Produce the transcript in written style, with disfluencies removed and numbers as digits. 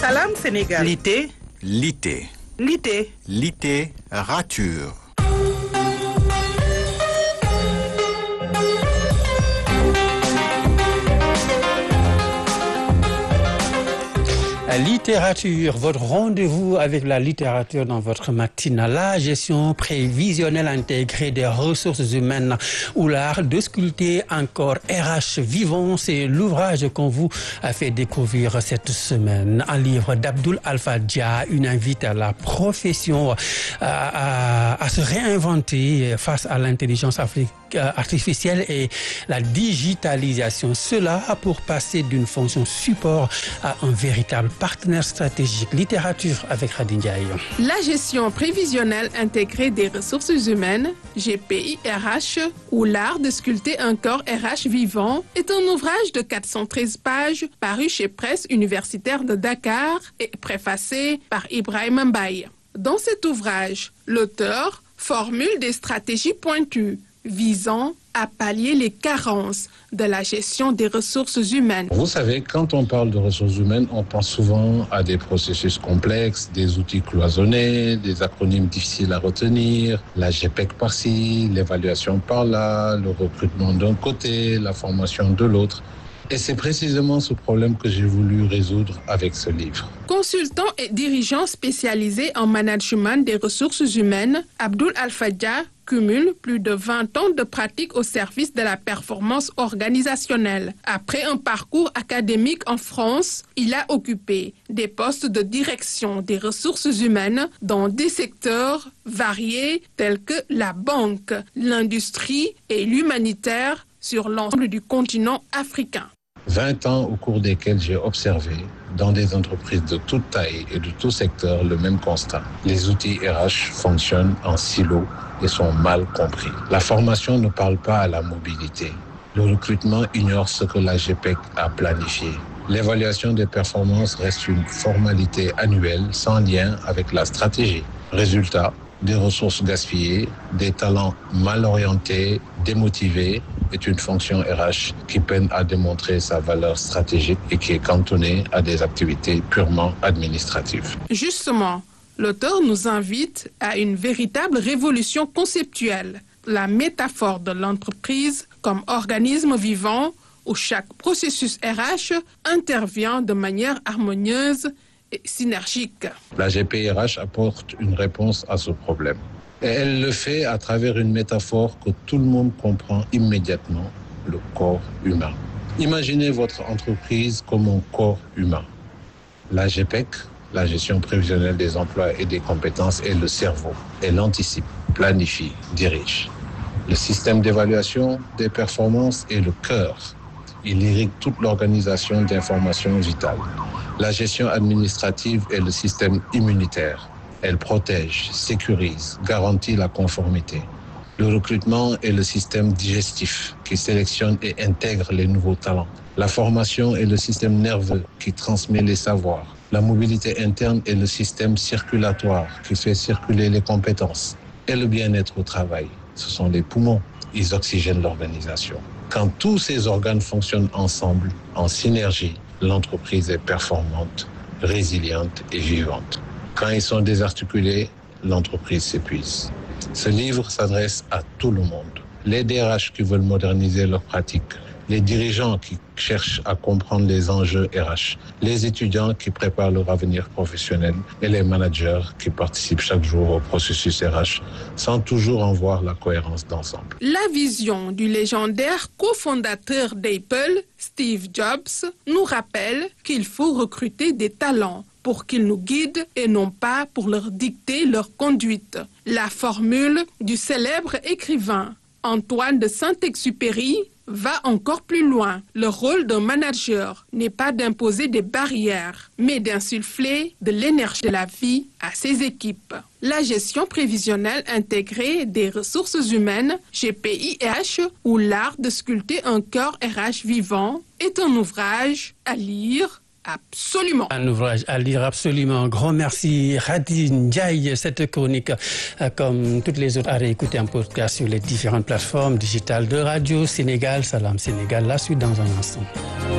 Salam Sénégal. Littérature. Littérature, votre rendez-vous avec la littérature dans votre matinale. La gestion prévisionnelle intégrée des ressources humaines ou l'art de sculpter un corps RH vivant, c'est l'ouvrage qu'on vous a fait découvrir cette semaine. Un livre d'Abdoul Alpha Dia, une invite à la profession à se réinventer face à l'intelligence artificielle et la digitalisation. Cela pour passer d'une fonction support à un véritable partenaire stratégique. Littérature avec Khady Ndiaye. La gestion prévisionnelle intégrée des ressources humaines, GPI-RH, ou l'art de sculpter un corps RH vivant, est un ouvrage de 413 pages paru chez Presse universitaire de Dakar et préfacé par Ibrahima Mbaye. Dans cet ouvrage, l'auteur formule des stratégies pointues visant à pallier les carences de la gestion des ressources humaines. Vous savez, quand on parle de ressources humaines, on pense souvent à des processus complexes, des outils cloisonnés, des acronymes difficiles à retenir, la GPEC par-ci, l'évaluation par-là, le recrutement d'un côté, la formation de l'autre. Et c'est précisément ce problème que j'ai voulu résoudre avec ce livre. Consultant et dirigeant spécialisé en management des ressources humaines, Abdoul Alpha Dia cumule plus de 20 ans de pratique au service de la performance organisationnelle. Après un parcours académique en France, il a occupé des postes de direction des ressources humaines dans des secteurs variés tels que la banque, l'industrie et l'humanitaire sur l'ensemble du continent africain. 20 ans au cours desquels j'ai observé dans des entreprises de toute taille et de tout secteur le même constat. Les outils RH fonctionnent en silo et sont mal compris. La formation ne parle pas à la mobilité. Le recrutement ignore ce que la GPEC a planifié. L'évaluation des performances reste une formalité annuelle sans lien avec la stratégie. Résultat, des ressources gaspillées, des talents mal orientés, démotivés, est une fonction RH qui peine à démontrer sa valeur stratégique et qui est cantonnée à des activités purement administratives. Justement, l'auteur nous invite à une véritable révolution conceptuelle, la métaphore de l'entreprise comme organisme vivant où chaque processus RH intervient de manière harmonieuse et synergique. La GPI-RH apporte une réponse à ce problème. Et elle le fait à travers une métaphore que tout le monde comprend immédiatement, le corps humain. Imaginez votre entreprise comme un corps humain. La GPEC, la gestion prévisionnelle des emplois et des compétences, est le cerveau. Elle anticipe, planifie, dirige. Le système d'évaluation des performances est le cœur. Il irrigue toute l'organisation d'informations vitales. La gestion administrative est le système immunitaire. Elle protège, sécurise, garantit la conformité. Le recrutement est le système digestif qui sélectionne et intègre les nouveaux talents. La formation est le système nerveux qui transmet les savoirs. La mobilité interne est le système circulatoire qui fait circuler les compétences. Et le bien-être au travail, ce sont les poumons. Ils oxygènent l'organisation. Quand tous ces organes fonctionnent ensemble, en synergie, l'entreprise est performante, résiliente et vivante. Quand ils sont désarticulés, l'entreprise s'épuise. Ce livre s'adresse à tout le monde. Les DRH qui veulent moderniser leurs pratiques, les dirigeants qui cherchent à comprendre les enjeux RH, les étudiants qui préparent leur avenir professionnel et les managers qui participent chaque jour au processus RH sans toujours en voir la cohérence d'ensemble. La vision du légendaire cofondateur d'Apple, Steve Jobs, nous rappelle qu'il faut recruter des talents pour qu'ils nous guident et non pas pour leur dicter leur conduite. La formule du célèbre écrivain Antoine de Saint-Exupéry va encore plus loin. Le rôle d'un manager n'est pas d'imposer des barrières, mais d'insuffler de l'énergie de la vie à ses équipes. La gestion prévisionnelle intégrée des ressources humaines, GPI-RH, ou l'art de sculpter un corps RH vivant, est un ouvrage à lire absolument. Un ouvrage à lire absolument. Un grand merci Khady Ndiaye. Cette chronique, comme toutes les autres, à réécouter en podcast sur les différentes plateformes digitales de Radio Sénégal. Salam Sénégal, la suite dans un instant.